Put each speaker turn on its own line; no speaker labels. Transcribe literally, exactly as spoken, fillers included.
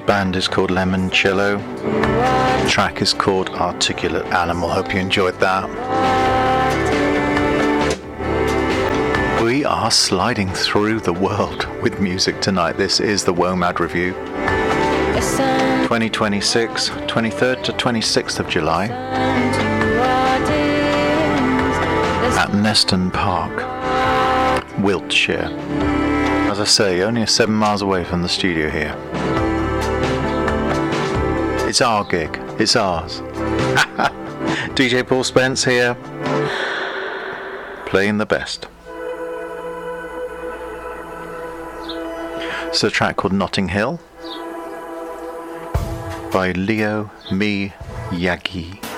band is called Lemoncello. The track is called Articulate Animal. Hope you enjoyed that. We are sliding through the world with music tonight. This is the WOMAD Review. twenty twenty-six, twenty-third to twenty-sixth of July. At Neston Park, Wiltshire. As I say, only seven miles away from the studio here. It's our gig. It's ours. D J Paul Spence here, playing the best. It's a track called Notting Hill by Leo Miyagi.